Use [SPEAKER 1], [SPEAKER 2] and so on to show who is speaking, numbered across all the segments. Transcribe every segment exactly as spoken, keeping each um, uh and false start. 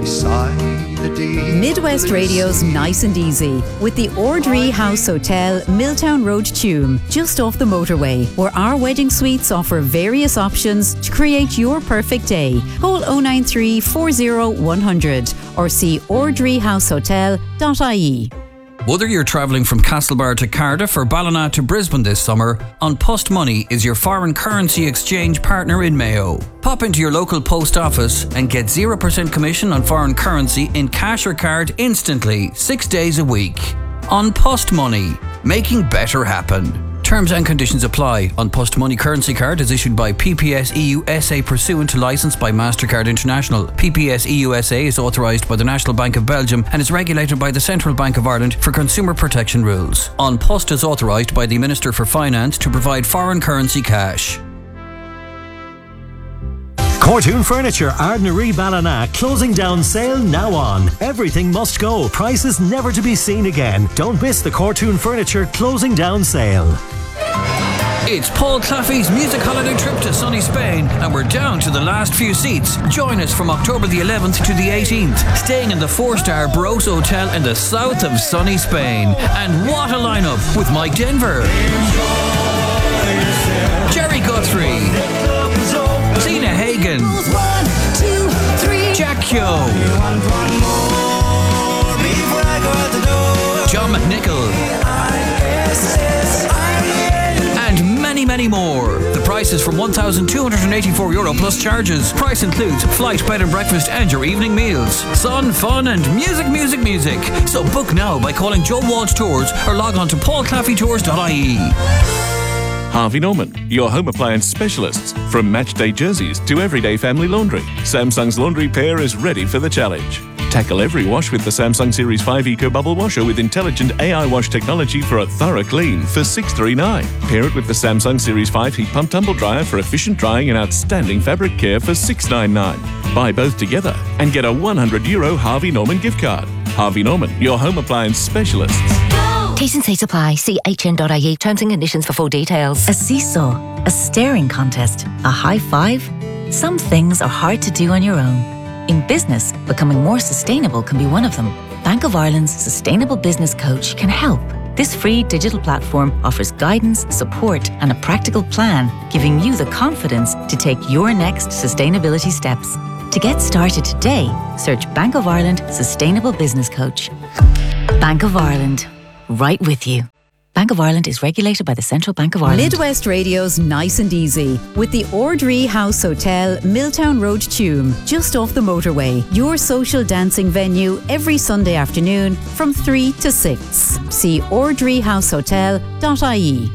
[SPEAKER 1] beside the Dee.
[SPEAKER 2] Midwest Radio's Nice and Easy with the Ordree House Hotel, Milltown Road, Tuam, just off the motorway, where our wedding suites offer various options to create your perfect day. Call oh nine three, four oh, one hundred or see ordree house hotel dot I E.
[SPEAKER 3] Whether you're travelling from Castlebar to Cardiff or Ballina to Brisbane this summer, An Post Money is your foreign currency exchange partner in Mayo. Pop into your local post office and get zero percent commission on foreign currency in cash or card instantly, six days a week. An Post Money, making better happen. Terms and conditions apply. An Post Money currency card is issued by P P S E U S A pursuant to licence by MasterCard International. P P S E U S A is authorised by the National Bank of Belgium and is regulated by the Central Bank of Ireland for consumer protection rules. An Post is authorised by the Minister for Finance to provide foreign currency cash.
[SPEAKER 4] Cortoon Furniture, Ardnaree Ballina, closing down sale now on. Everything must go, prices never to be seen again. Don't miss the Cortoon Furniture closing down sale.
[SPEAKER 3] It's Paul Claffey's music holiday trip to sunny Spain, and we're down to the last few seats. Join us from October the eleventh to the eighteenth, staying in the four-star Bros Hotel in the south of sunny Spain. And what a lineup with Mike Denver, Jerry Guthrie, Tina Hagen, Jack Kyo, John McNichol, and many, many more. The price is from one thousand two hundred eighty-four euro plus charges. Price includes flight, bed and breakfast and your evening meals. Sun, fun and music, music, music. So book now by calling Joe Walsh Tours or log on to paul claffey tours dot I E.
[SPEAKER 5] Harvey Norman, your home appliance specialists. From matchday jerseys to everyday family laundry, Samsung's laundry pair is ready for the challenge. Tackle every wash with the Samsung Series five Eco Bubble Washer with intelligent A I wash technology for a thorough clean for six hundred thirty-nine dollars. Pair it with the Samsung Series five Heat Pump Tumble Dryer for efficient drying and outstanding fabric care for six hundred ninety-nine dollars. Buy both together and get a one hundred euro Harvey Norman gift card. Harvey Norman, your home appliance specialists.
[SPEAKER 6] T's and C's apply. See H N dot I E. Terms and conditions for full details.
[SPEAKER 7] A seesaw, a staring contest, a high five. Some things are hard to do on your own. In business, becoming more sustainable can be one of them. Bank of Ireland's Sustainable Business Coach can help. This free digital platform offers guidance, support and a practical plan, giving you the confidence to take your next sustainability steps. To get started today, search Bank of Ireland Sustainable Business Coach. Bank of Ireland. Right with you. Bank of Ireland is regulated by the Central Bank of Ireland.
[SPEAKER 2] Midwest Radio's Nice and Easy with the Ordree House Hotel, Milltown Road, Tuam, just off the motorway. Your social dancing venue every Sunday afternoon from three to six. See ordree house hotel dot I E.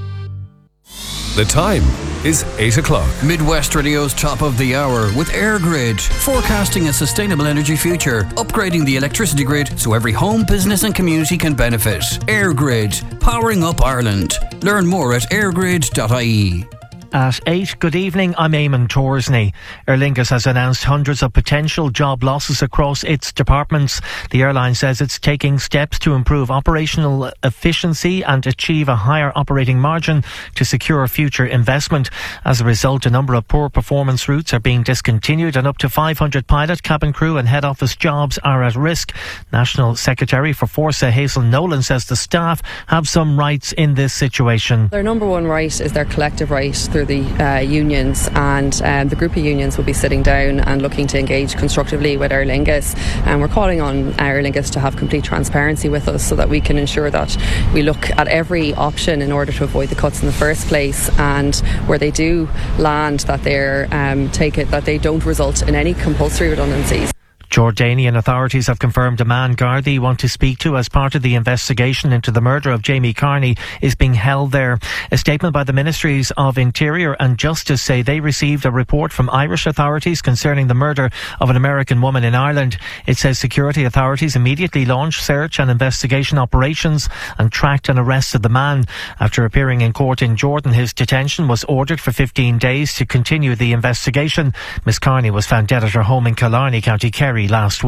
[SPEAKER 8] The time is eight o'clock.
[SPEAKER 3] Midwest Radio's top of the hour with EirGrid, forecasting a sustainable energy future, upgrading the electricity grid so every home, business and community can benefit. EirGrid, powering up Ireland. Learn more at air grid dot I E.
[SPEAKER 9] At eight, good evening, I'm Eamon Torsney. Aer Lingus has announced hundreds of potential job losses across its departments. The airline says it's taking steps to improve operational efficiency and achieve a higher operating margin to secure future investment. As a result, a number of poor performance routes are being discontinued and up to five hundred pilot, cabin crew and head office jobs are at risk. National Secretary for Forsa, Hazel Nolan, says the staff have some rights in this situation.
[SPEAKER 10] Their number one right is their collective right through the uh, unions, and um, the group of unions will be sitting down and looking to engage constructively with Aer Lingus, and we're calling on Aer Lingus to have complete transparency with us so that we can ensure that we look at every option in order to avoid the cuts in the first place, and where they do land, that they're um, take it that they don't result in any compulsory redundancies.
[SPEAKER 9] Jordanian authorities have confirmed a man Gardaí want to speak to as part of the investigation into the murder of Jamie Carney is being held there. A statement by the Ministries of Interior and Justice say they received a report from Irish authorities concerning the murder of an American woman in Ireland. It says security authorities immediately launched search and investigation operations and tracked and arrested the man. After appearing in court in Jordan, his detention was ordered for fifteen days to continue the investigation. Miss Carney was found dead at her home in Killarney, County Kerry, last week.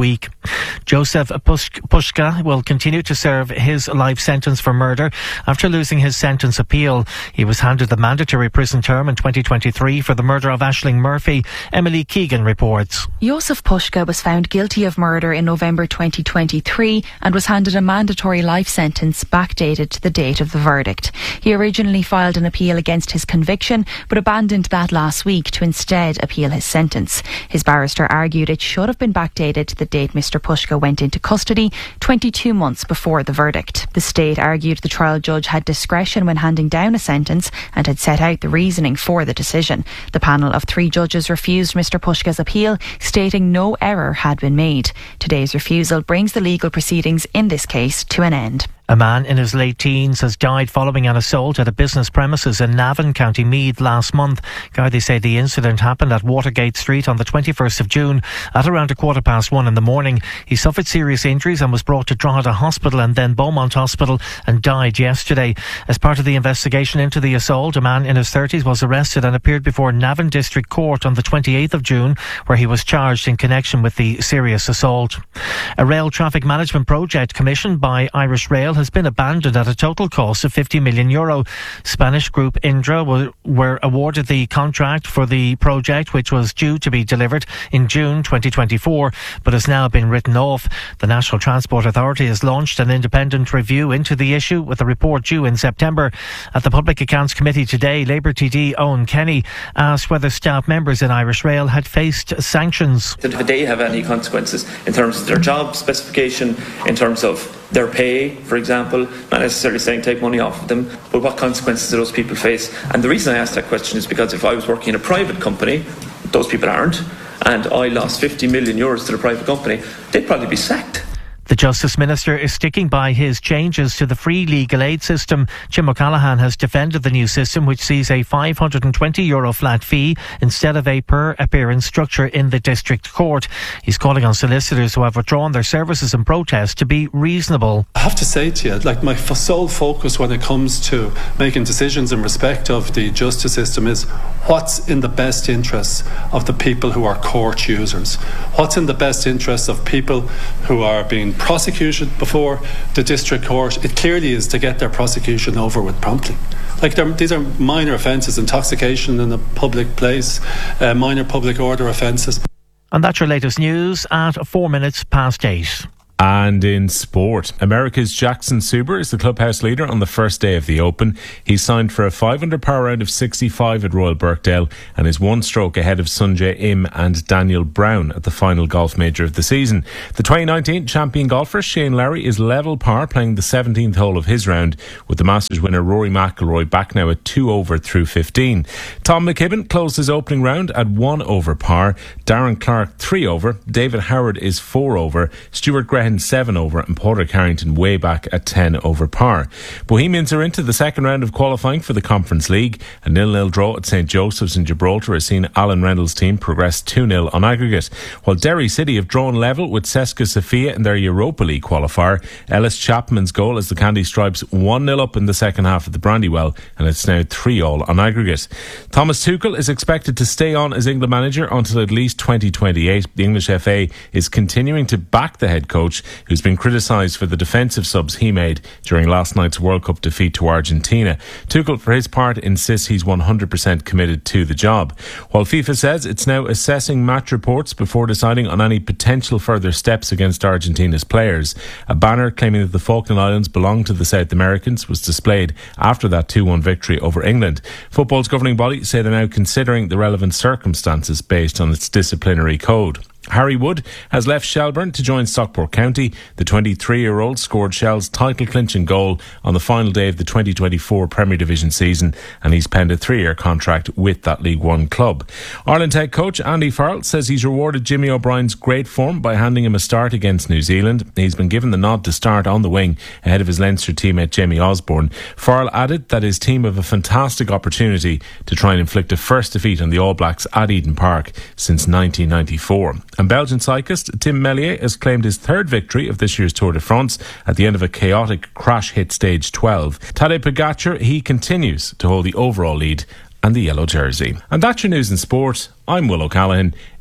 [SPEAKER 9] Joseph Puszka will continue to serve his life sentence for murder after losing his sentence appeal. He was handed the mandatory prison term in twenty twenty-three for the murder of Aisling Murphy. Emily Keegan reports.
[SPEAKER 11] Joseph Puszka was found guilty of murder in November twenty twenty-three and was handed a mandatory life sentence backdated to the date of the verdict. He originally filed an appeal against his conviction but abandoned that last week to instead appeal his sentence. His barrister argued it should have been backdated to the date Mister Puszka went into custody, twenty-two months before the verdict. The state argued the trial judge had discretion when handing down a sentence and had set out the reasoning for the decision. The panel of three judges refused Mister Puszka's appeal, stating no error had been made. Today's refusal brings the legal proceedings in this case to an end.
[SPEAKER 9] A man in his late teens has died following an assault at a business premises in Navan, County Meath last month. Gardaí say the incident happened at Watergate Street on the twenty-first of June at around a quarter past one in the morning. He suffered serious injuries and was brought to Drogheda Hospital and then Beaumont Hospital and died yesterday. As part of the investigation into the assault, a man in his thirties was arrested and appeared before Navan District Court on the twenty-eighth of June, where he was charged in connection with the serious assault. A rail traffic management project commissioned by Irish Rail has been abandoned at a total cost of fifty million euro. Spanish group Indra were, were awarded the contract for the project, which was due to be delivered in June twenty twenty-four, but has now been written off. The National Transport Authority has launched an independent review into the issue with a report due in September. At the Public Accounts Committee today, Labour T D Owen Kenny asked whether staff members in Irish Rail had faced sanctions.
[SPEAKER 12] Did they have any consequences in terms of their job specification, in terms of their pay, for example? Not necessarily saying take money off of them, but what consequences do those people face? And the reason I asked that question is because if I was working in a private company, those people aren't, and I lost fifty million euros to the private company, they'd probably be sacked.
[SPEAKER 9] The Justice Minister is sticking by his changes to the free legal aid system. Jim O'Callaghan has defended the new system, which sees a five hundred twenty euro flat fee instead of a per appearance structure in the district court. He's calling on solicitors who have withdrawn their services in protest to be reasonable.
[SPEAKER 13] I have to say to you, like, my sole focus when it comes to making decisions in respect of the justice system is what's in the best interests of the people who are court users. What's in the best interests of people who are being prosecuted before the district court. It clearly is to get their prosecution over with promptly. Like, these are minor offences, intoxication in a public place, uh, minor public order offences.
[SPEAKER 9] And that's your latest news at four minutes past eight.
[SPEAKER 14] And in sport, America's Jackson Suber is the clubhouse leader on the first day of the Open. He signed for a five under par round of sixty-five at Royal Birkdale and is one stroke ahead of Sunjae Im and Daniel Brown at the final golf major of the season. The twenty nineteen champion golfer Shane Lowry is level par playing the seventeenth hole of his round, with the Masters winner Rory McIlroy back now at two over through fifteen. Tom McKibben closed his opening round at one over par, Darren Clark three over, David Howard is four over, Stuart Graham seven over and Porter Carrington way back at ten over par. Bohemians are into the second round of qualifying for the Conference League. A nil-nil draw at St Joseph's in Gibraltar has seen Alan Rendell's team progress two nil on aggregate, while Derry City have drawn level with Cesca Sofia in their Europa League qualifier. Ellis Chapman's goal as the Candy Stripes one nil up in the second half of the Brandywell, and it's now three all on aggregate. Thomas Tuchel is expected to stay on as England manager until at least twenty twenty-eight. The English F A is continuing to back the head coach, who's been criticised for the defensive subs he made during last night's World Cup defeat to Argentina. Tuchel, for his part, insists he's one hundred percent committed to the job, while FIFA says it's now assessing match reports before deciding on any potential further steps against Argentina's players. A banner claiming that the Falkland Islands belong to the South Americans was displayed after that two one victory over England. Football's governing body say they're now considering the relevant circumstances based on its disciplinary code. Harry Wood has left Shelbourne to join Stockport County. The twenty-three-year-old scored Shell's title-clinching goal on the final day of the twenty twenty-four Premier Division season, and he's penned a three-year contract with that League One club. Ireland head coach Andy Farrell says he's rewarded Jimmy O'Brien's great form by handing him a start against New Zealand. He's been given the nod to start on the wing ahead of his Leinster teammate Jamie Osborne. Farrell added that his team have a fantastic opportunity to try and inflict a first defeat on the All Blacks at Eden Park since nineteen ninety-four. And Belgian cyclist Tim Mellier has claimed his third victory of this year's Tour de France at the end of a chaotic crash hit stage twelve. Tadej Pogacar, he continues to hold the overall lead and the yellow jersey. And that's your news in sport. I'm Will O'Callaghan.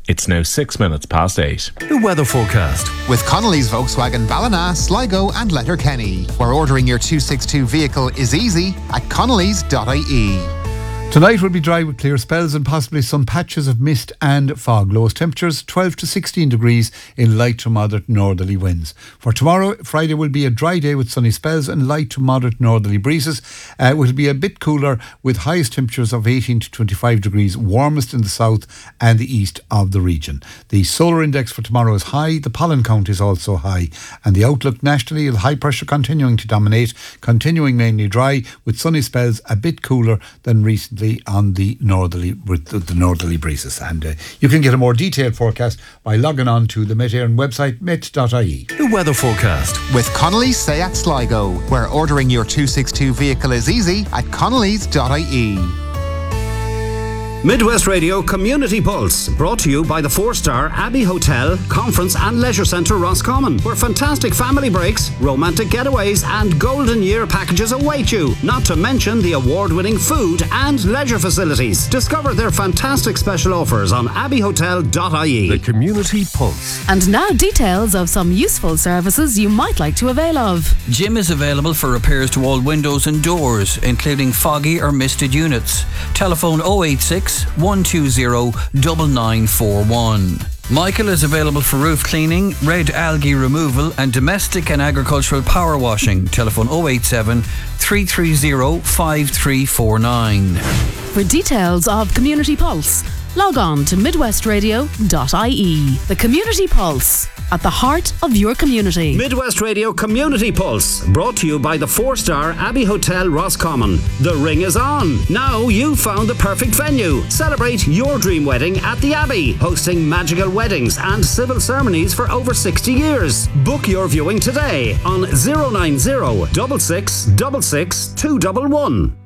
[SPEAKER 14] It's now six minutes past eight.
[SPEAKER 8] The weather forecast
[SPEAKER 15] with Connolly's Volkswagen Ballina, Sligo and Letterkenny, where ordering your two sixty-two vehicle is easy at connellys dot I E.
[SPEAKER 1] Tonight will be dry with clear spells and possibly some patches of mist and fog. Lowest temperatures twelve to sixteen degrees in light to moderate northerly winds. For tomorrow, Friday will be a dry day with sunny spells and light to moderate northerly breezes. Uh, it will be a bit cooler with highest temperatures of eighteen to twenty-five degrees, warmest in the south and the east of the region. The solar index for tomorrow is high, the pollen count is also high, and the outlook nationally, high pressure continuing to dominate, continuing mainly dry with sunny spells, a bit cooler than recently on the northerly with the northerly breezes. And uh, you can get a more detailed forecast by logging on to the Met Éireann website, met dot I E.
[SPEAKER 8] The weather forecast
[SPEAKER 15] with Connolly's Seat Sligo, where ordering your two sixty-two vehicle is easy at connellys dot I E.
[SPEAKER 16] Midwest Radio Community Pulse, brought to you by the four-star Abbey Hotel, Conference and Leisure Centre Roscommon, where fantastic family breaks, romantic getaways and golden year packages await you, not to mention the award-winning food and leisure facilities. Discover their fantastic special offers on abbey hotel dot I E.
[SPEAKER 8] The Community Pulse.
[SPEAKER 17] And now details of some useful services you might like to avail of.
[SPEAKER 3] Jim is available for repairs to all windows and doors, including foggy or misted units. Telephone oh eight six, one two zero, nine nine four one. Michael is available for roof cleaning, red algae removal and domestic and agricultural power washing. Telephone oh eight seven, three three zero, five three four nine.
[SPEAKER 17] For details of Community Pulse, log on to midwest radio dot I E. The Community Pulse, at the heart of your community.
[SPEAKER 16] Midwest Radio Community Pulse, brought to you by the four-star Abbey Hotel Roscommon. The ring is on. Now you've found the perfect venue. Celebrate your dream wedding at the Abbey, hosting magical weddings and civil ceremonies for over sixty years. Book your viewing today on zero nine zero, six six six six, two one one.